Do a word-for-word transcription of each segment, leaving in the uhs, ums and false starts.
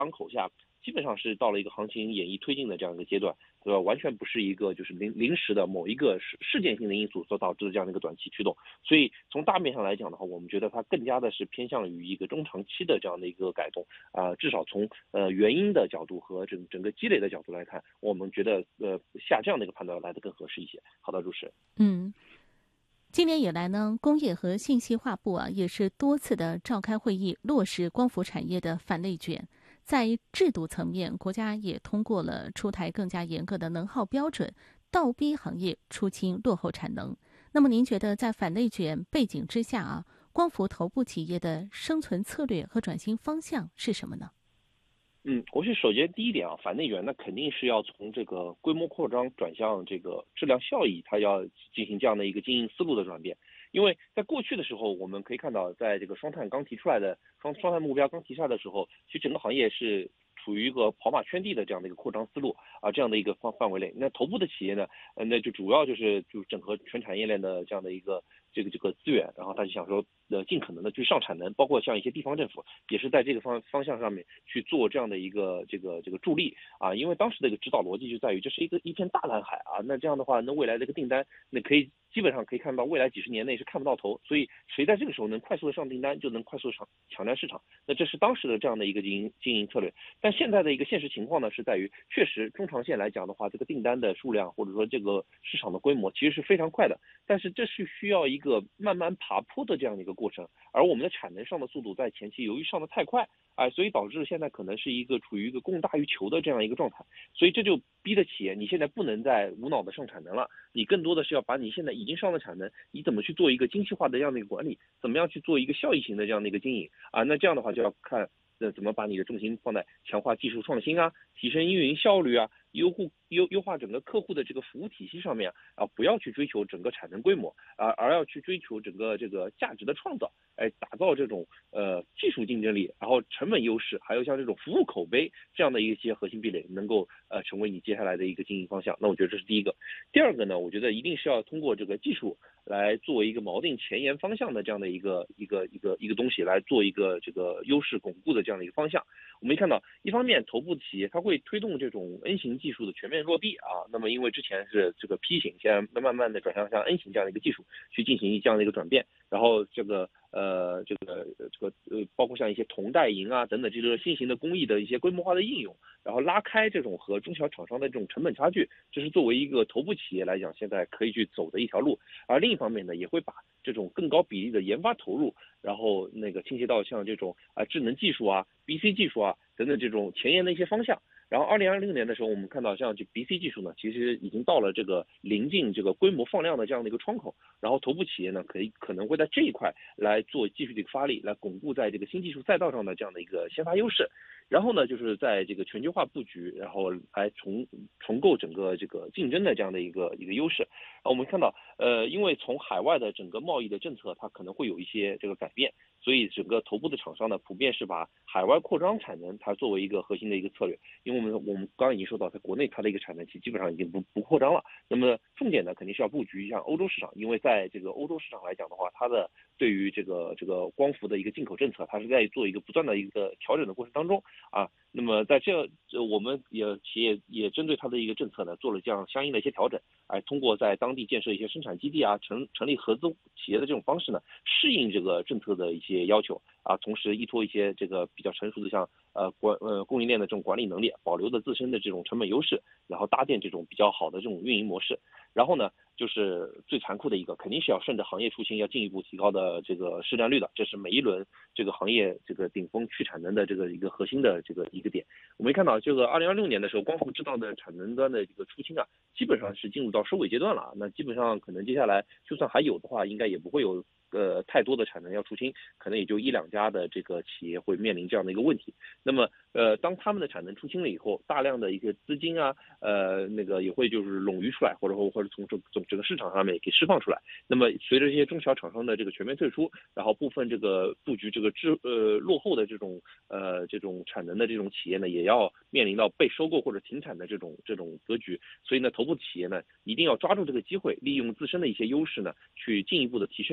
当口下，基本上是到了一个行情演绎推进的这样一个阶段，对吧？完全不是一个就是临临时的某一个事事件性的因素所导致的这样的一个短期驱动。所以从大面上来讲的话，我们觉得它更加的是偏向于一个中长期的这样的一个改动啊、呃，至少从呃原因的角度和整整个积累的角度来看，我们觉得呃下这样的一个判断来的更合适一些。好的，主持人。 嗯。今年以来呢，工业和信息化部啊也是多次的召开会议，落实光伏产业的反内卷。在制度层面，国家也通过了出台更加严格的能耗标准，倒逼行业出清落后产能。那么，您觉得在反内卷背景之下啊，光伏头部企业的生存策略和转型方向是什么呢？ 嗯，我是首先第一点啊，反内卷那肯定是要从这个规模扩张转向这个质量效益，它要进行这样的一个经营思路的转变。因为在过去的时候，我们可以看到，在这个双碳刚提出来的双双碳目标刚提出来的时候，其实整个行业是处于一个跑马圈地的这样的一个扩张思路啊，这样的一个范范围内。那头部的企业呢，呃，那就主要就是就整合全产业链的这样的一个这个这个资源，然后他就想说，呃，尽可能的去上产能，包括像一些地方政府也是在这个方方向上面去做这样的一个这个这个助力啊，因为当时的一个指导逻辑就在于这是一个一片大蓝海啊，那这样的话，那未来的一个订单，那可以基本上可以看到未来几十年内是看不到头，所以谁在这个时候能快速的上订单，就能快速的抢抢占市场，那这是当时的这样的一个经营经营策略。但现在的一个现实情况呢，是在于确实中长线来讲的话，这个订单的数量或者说这个市场的规模其实是非常快的，但是这是需要一个慢慢爬坡的这样的一个过程，而我们的产能上的速度在前期由于上的太快，哎、呃，所以导致现在可能是一个处于一个供大于求的这样一个状态，所以这就逼得企业你现在不能再无脑的上产能了，你更多的是要把你现在已经上的产能，你怎么去做一个精细化的这样的一个管理，怎么样去做一个效益型的这样的一个经营啊？那这样的话就要看。呃，怎么把你的重心放在强化技术创新啊，提升运营效率啊，优护优优化整个客户的这个服务体系上面啊，不要去追求整个产能规模啊，而要去追求整个这个价值的创造，哎，打造这种呃技术竞争力，然后成本优势，还有像这种服务口碑这样的一些核心壁垒，能够呃成为你接下来的一个经营方向。那我觉得这是第一个。第二个呢，我觉得一定是要通过这个技术来作为一个锚定前沿方向的这样的一个一个一个一个东西，来做一个这个优势巩固的这样的一个方向。我们看到，一方面头部企业它会推动这种 N 型技术的全面落地啊，那么因为之前是这个 P 型，现在慢慢的转向像 N 型这样的一个技术去进行这样的一个转变，然后这个呃这个这个呃包括像一些铜带银啊等等这个新型的工艺的一些规模化的应用，然后拉开这种和中小厂商的这种成本差距，这是作为一个头部企业来讲现在可以去走的一条路。而另一方面呢，也会把这种更高比例的研发投入，然后那个倾斜到像这种啊智能技术啊、B C 技术啊等等这种前沿的一些方向。然后二零二零年的时候，我们看到像这 B C 技术呢，其实已经到了这个临近这个规模放量的这样的一个窗口。然后头部企业呢，可以可能会在这一块来做继续的一个发力，来巩固在这个新技术赛道上的这样的一个先发优势。然后呢，就是在这个全球化布局，然后来重重构整个这个竞争的这样的一个一个优势。啊，我们看到，呃，因为从海外的整个贸易的政策，它可能会有一些这个改变，所以整个头部的厂商呢，普遍是把海外扩张产能，它作为一个核心的一个策略。因为我们我们刚刚已经说到，在国内它的一个产能期基本上已经不不扩张了。那么重点呢，肯定是要布局像欧洲市场，因为在这个欧洲市场来讲的话，它的对于这个这个光伏的一个进口政策，它是在做一个不断的一个调整的过程当中啊。那么在这，我们也企业也针对它的一个政策呢，做了这样相应的一些调整，哎，通过在当地建设一些生产基地啊，成成立合资企业的这种方式呢，适应这个政策的一些要求啊，同时依托一些这个比较成熟的像呃管呃供应链的这种管理能力，保留的自身的这种成本优势，然后搭建这种比较好的这种运营模式。然后呢，就是最残酷的一个，肯定是要顺着行业出清，要进一步提高的这个市占率的，这是每一轮这个行业这个顶峰去产能的这个一个核心的这个一个点。我们看到这个二零二六年的时候，光伏制造的产能端的这个出清啊，基本上是进入到收尾阶段了。那基本上可能接下来就算还有的话，应该也不会有呃太多的产能要出清，可能也就一两家的这个企业会面临这样的一个问题。那么呃，当他们的产能出清了以后，大量的一个资金啊，呃，那个也会就是冗余出来，或者或或者从整整整个市场上面给释放出来。那么随着这些中小厂商的这个全面退出，然后部分这个布局这个滞呃落后的这种呃这种产能的这种企业呢，也要面临到被收购或者停产的这种这种格局。所以呢，头部企业呢一定要抓住这个机会，利用自身的一些优势呢，去进一步的提升市占率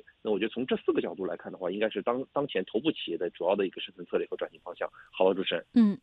那我觉得从这四个角度来看的话，应该是当当前头部企业的主要的一个生存策略和转型方向。好了，主持人。 嗯，